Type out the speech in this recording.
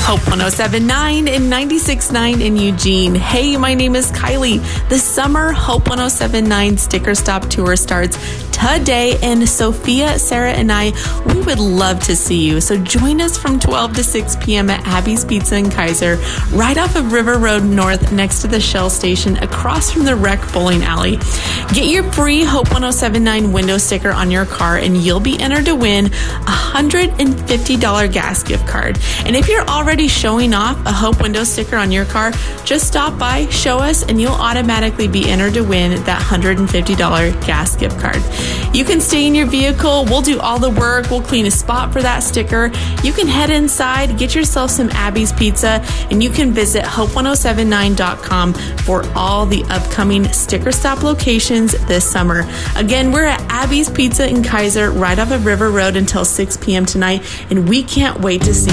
Hope 107.9 and 96.9 in Eugene. Hey, my name is Kylie. The summer Hope 107.9 sticker stop tour starts today, and Sophia, Sarah, and I, we would love to see you. So join us from 12 to 6 p.m. at Abby's Pizza in Kaiser, right off of River Road North, next to the Shell Station, across from the Rec Bowling Alley. Get your free Hope 107.9 window sticker on your car, and you'll be entered to win a $150 gas gift card. And if you're already showing off a Hope window sticker on your car, just stop by, show us, and you'll automatically be entered to win that $150 gas gift card. You can stay in your vehicle. We'll do all the work. We'll clean a spot for that sticker. You can head inside, get yourself some Abby's Pizza, and you can visit hope1079.com for all the upcoming sticker stop locations this summer. Again, we're at Abby's Pizza in Kaiser, right off of River Road until 6 p.m. tonight, and we can't wait to see